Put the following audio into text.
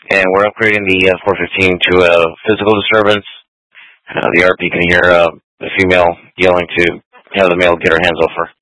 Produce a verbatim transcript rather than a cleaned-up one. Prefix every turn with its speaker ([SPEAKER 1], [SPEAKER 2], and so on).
[SPEAKER 1] and we're upgrading the uh, four fifteen to a physical disturbance. Uh, the R P can hear uh, the female yelling to have the male get her hands off her.